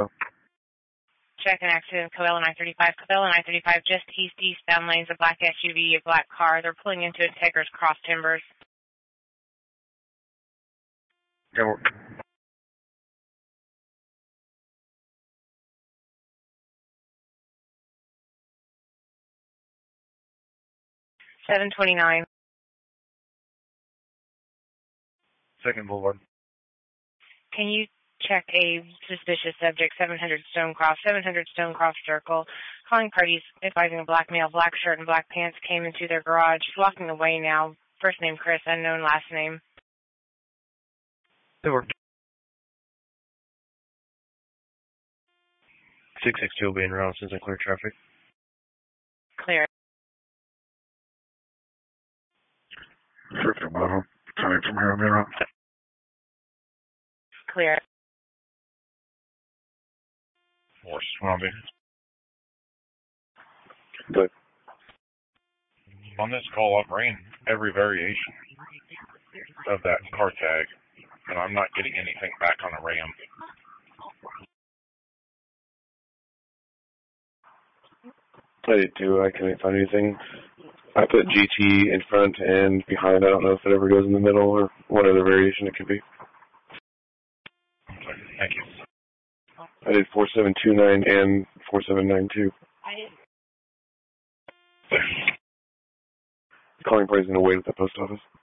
Check an accident, Coelho I-35. Coelho I-35, just eastbound lanes, a black SUV, a black car. They're pulling into Integra's Cross Timbers. Go. 729. 2nd Boulevard. Can you check a suspicious subject, 700 Stonecroft Circle? Calling parties advising a black male, black shirt and black pants came into their garage. He's walking away now. First name Chris, unknown last name. They work. 662 will be in route since I clear traffic. Clear. Perfect, Bob. Coming from here on the route. Clear. Horse, Robbie. Good. On this call, I've ran every variation of that car tag, and I'm not getting anything back on a RAM. I did too. I couldn't find anything. I put GT in front and behind. I don't know if it ever goes in the middle or what other variation it could be. Okay, thank you. I did 4729 and 4792. Calling party's going to wait at the post office.